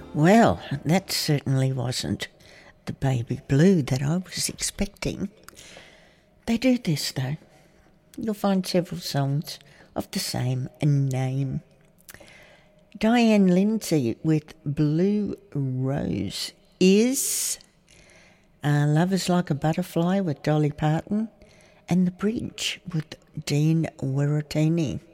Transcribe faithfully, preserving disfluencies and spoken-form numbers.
Well, that certainly wasn't the baby blue that I was expecting. They do this though. You'll find several songs of the same name. Diane Lindsay with Blue Rose is uh, Love is Like a Butterfly with Dolly Parton, and The Bridge with Dean Wirratini.